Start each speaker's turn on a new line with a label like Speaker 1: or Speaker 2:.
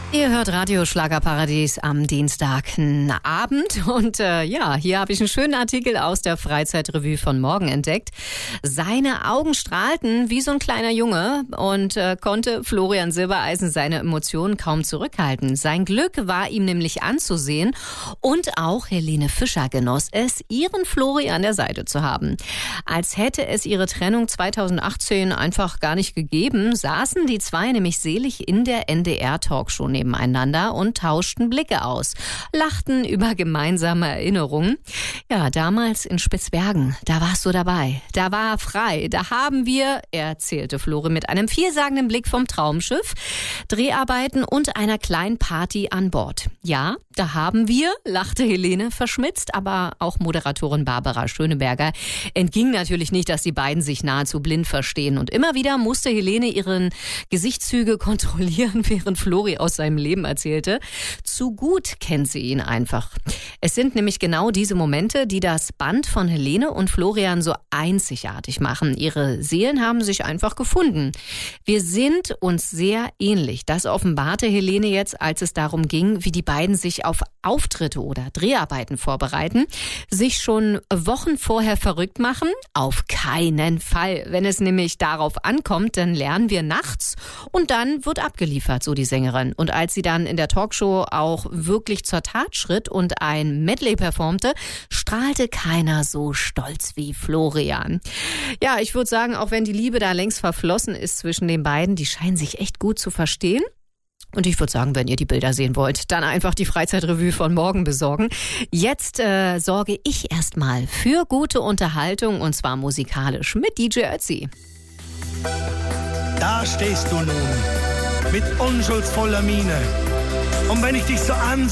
Speaker 1: Ihr hört Radio Schlagerparadies am Dienstagabend und hier habe ich einen schönen Artikel aus der Freizeitrevue von morgen entdeckt. Seine Augen strahlten wie so ein kleiner Junge und konnte Florian Silbereisen seine Emotionen kaum zurückhalten. Sein Glück war ihm nämlich anzusehen und auch Helene Fischer genoss es, ihren Flori an der Seite zu haben. Als hätte es ihre Trennung 2018 einfach gar nicht gegeben, saßen die zwei nämlich selig in der NDR-Talkshow nebeneinander und tauschten Blicke aus, lachten über gemeinsame Erinnerungen. Ja, damals in Spitzbergen, da warst du dabei. Da war frei. Da haben wir, erzählte Flori mit einem vielsagenden Blick vom Traumschiff, Dreharbeiten und einer kleinen Party an Bord. Ja, da haben wir, lachte Helene verschmitzt, aber auch Moderatorin Barbara Schöneberger entging natürlich nicht, dass die beiden sich nahezu blind verstehen. Und immer wieder musste Helene ihren Gesichtszüge kontrollieren, während Flori aus seinem Leben erzählte. Zu gut kennt sie ihn einfach. Es sind nämlich genau diese Momente, die das Band von Helene und Florian so einzigartig machen. Ihre Seelen haben sich einfach gefunden. Wir sind uns sehr ähnlich. Das offenbarte Helene jetzt, als es darum ging, wie die beiden sich auf Auftritte oder Dreharbeiten vorbereiten, sich schon Wochen vorher verrückt machen? Auf keinen Fall. Wenn es nämlich darauf ankommt, dann lernen wir nachts und dann wird abgeliefert, so die Sängerin. Und als sie dann in der Talkshow auch wirklich zur Tat schritt und ein Medley performte, strahlte keiner so stolz wie Florian. Ja, ich würde sagen, auch wenn die Liebe da längst verflossen ist zwischen den beiden, die scheinen sich echt gut zu verstehen. Und ich würde sagen, wenn ihr die Bilder sehen wollt, dann einfach die Freizeitrevue von morgen besorgen. Jetzt sorge ich erstmal für gute Unterhaltung und zwar musikalisch mit DJ Ötzi.
Speaker 2: Da stehst du nun mit unschuldsvoller Miene. Und wenn ich dich so